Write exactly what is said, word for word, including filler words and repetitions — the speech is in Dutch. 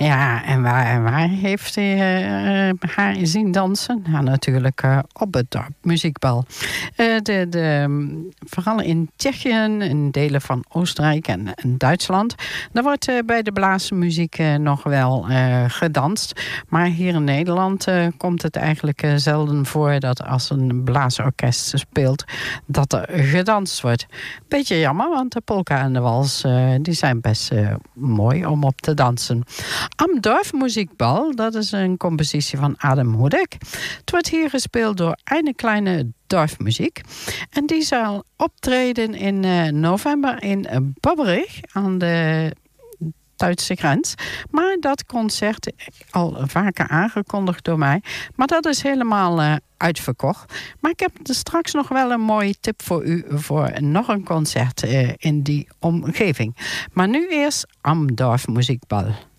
Ja, en waar, en waar heeft hij uh, haar zien dansen? Ja, natuurlijk uh, op het dorp muziekbal. Uh, de, de, vooral in Tsjechië, in delen van Oostenrijk en, en Duitsland. Daar wordt uh, bij de blaasmuziek uh, nog wel uh, gedanst. Maar hier in Nederland uh, komt het eigenlijk uh, zelden voor dat als een blaasorkest speelt, dat er gedanst wordt. Beetje jammer, want de polka en de wals uh, die zijn best uh, mooi om op te dansen. Am Dorfmuziekbal, dat is een compositie van Adam Hudek. Het wordt hier gespeeld door een kleine dorfmuziek. En die zal optreden in uh, november in Babberich aan de Duitse grens. Maar dat concert, al vaker aangekondigd door mij, maar dat is helemaal uh, uitverkocht. Maar ik heb er straks nog wel een mooie tip voor u voor nog een concert uh, in die omgeving. Maar nu eerst Am Dorfmuziekbal.